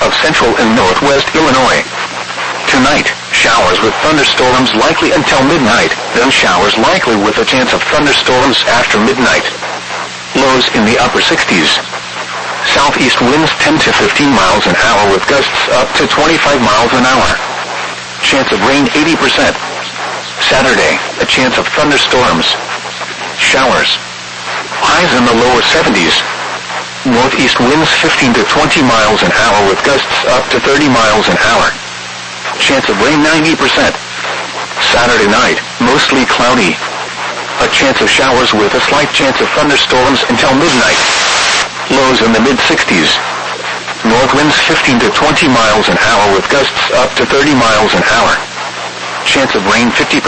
of central and northwest Illinois. Tonight, showers with thunderstorms likely until midnight, then showers likely with a chance of thunderstorms after midnight. Lows in the upper 60s. Southeast winds 10 to 15 miles an hour with gusts up to 25 miles an hour. Chance of rain 80%. Saturday, a chance of thunderstorms. Showers. Highs in the lower 70s. Northeast winds 15 to 20 miles an hour with gusts up to 30 miles an hour. Chance of rain 90%. Saturday night, mostly cloudy. A chance of showers with a slight chance of thunderstorms until midnight. Lows in the mid-60s. North winds 15 to 20 miles an hour with gusts up to 30 miles an hour. Chance of rain 50%.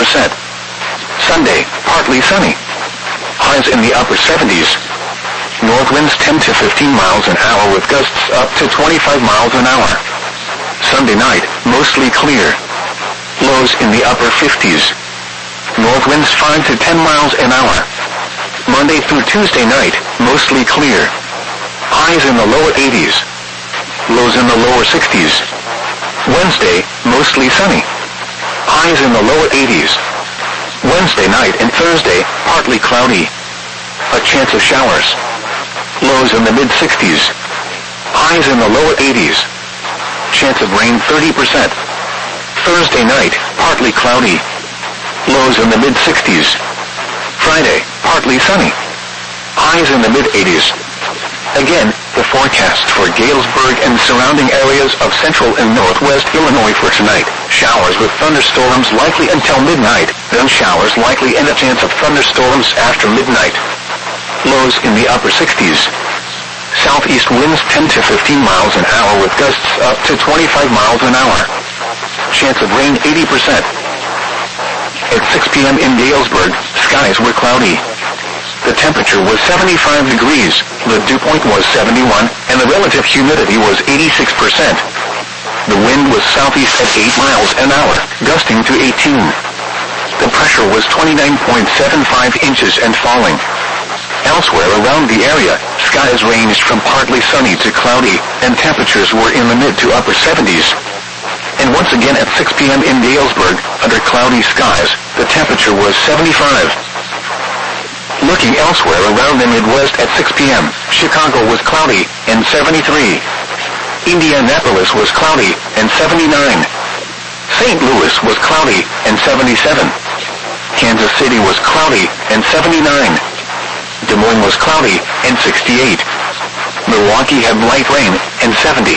Sunday, partly sunny. Highs in the upper 70s. North winds 10 to 15 miles an hour with gusts up to 25 miles an hour. Sunday night, mostly clear. Lows in the upper 50s. North winds 5 to 10 miles an hour. Monday through Tuesday night, mostly clear. Highs in the lower 80s. Lows in the lower 60s. Wednesday, mostly sunny. Highs in the lower 80s. Wednesday night and Thursday, partly cloudy. A chance of showers. Lows in the mid-60s. Highs in the lower 80s. Chance of rain 30%. Thursday night, partly cloudy. Lows in the mid-60s. Friday, partly sunny. Highs in the mid-80s. Again, the forecast for Galesburg and surrounding areas of central and northwest Illinois for tonight. Showers with thunderstorms likely until midnight, then showers likely and a chance of thunderstorms after midnight. Lows in the upper 60s. Southeast winds 10 to 15 miles an hour with gusts up to 25 miles an hour. Chance of rain 80%. At 6 p.m. in Galesburg, skies were cloudy. The temperature was 75 degrees, the dew point was 71, and the relative humidity was 86%. The wind was southeast at 8 miles an hour, gusting to 18. The pressure was 29.75 inches and falling. Elsewhere around the area, skies ranged from partly sunny to cloudy, and temperatures were in the mid to upper 70s. And once again at 6 p.m. in Galesburg, under cloudy skies, the temperature was 75. Looking elsewhere around the Midwest at 6 p.m., Chicago was cloudy, and 73. Indianapolis was cloudy, and 79. St. Louis was cloudy, and 77. Kansas City was cloudy, and 79. Des Moines was cloudy, and 68. Milwaukee had light rain, and 70.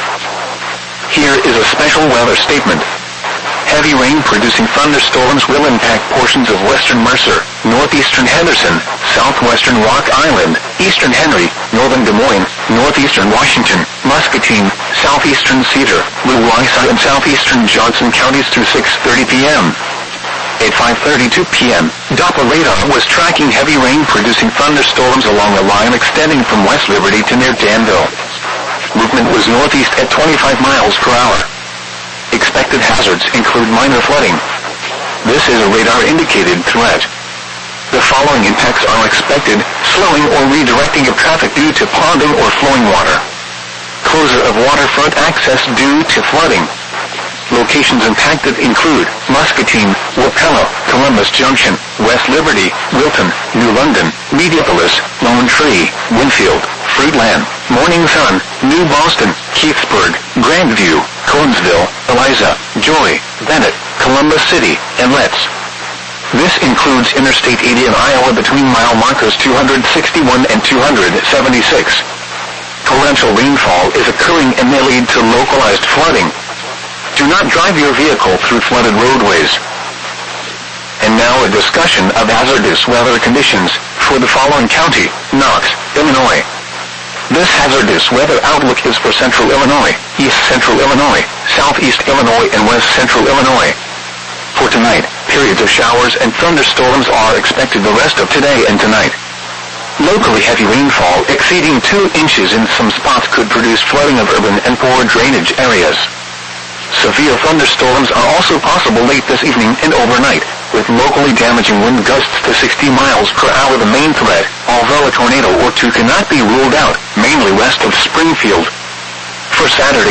Here is a special weather statement. Heavy rain producing thunderstorms will impact portions of western Mercer, northeastern Henderson, southwestern Rock Island, eastern Henry, northern Des Moines, northeastern Washington, Muscatine, southeastern Cedar, Louisa and southeastern Johnson counties through 6:30 p.m. At 5:32 p.m., Doppler radar was tracking heavy rain producing thunderstorms along a line extending from West Liberty to near Danville. Movement was northeast at 25 miles per hour. Expected hazards include minor flooding. This is a radar-indicated threat. The following impacts are expected: slowing or redirecting of traffic due to ponding or flowing water. Closure of waterfront access due to flooding. Locations impacted include Muscatine, Wapello, Columbus Junction, West Liberty, Wilton, New London, Mediapolis, Lone Tree, Winfield, Fruitland, Morning Sun, New Boston, Keithsburg, Grandview, Conesville, Eliza, Joy, Bennett, Columbus City, and Letts. This includes Interstate 80 in Iowa between mile markers 261 and 276. Torrential rainfall is occurring and may lead to localized flooding. Do not drive your vehicle through flooded roadways. And now a discussion of hazardous weather conditions for the following county: Knox, Illinois. This hazardous weather outlook is for central Illinois, east central Illinois, southeast Illinois, and west central Illinois. For tonight, periods of showers and thunderstorms are expected the rest of today and tonight. Locally heavy rainfall exceeding 2 inches in some spots could produce flooding of urban and poor drainage areas. Severe thunderstorms are also possible late this evening and overnight, with locally damaging wind gusts to 60 miles per hour the main threat, although a tornado or two cannot be ruled out, mainly west of Springfield. For Saturday